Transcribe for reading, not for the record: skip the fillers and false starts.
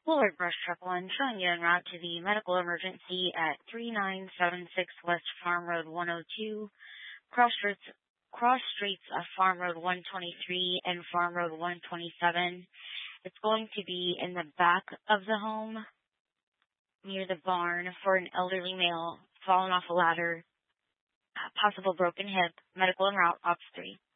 Bullard Brush Truck 1 showing you en route to the medical emergency at 3976 West Farm Road 102, cross streets of Farm Road 123 and Farm Road 127. It's going to be in the back of the home near the barn for an elderly male fallen off a ladder, possible broken hip, medical en route, Ops 3.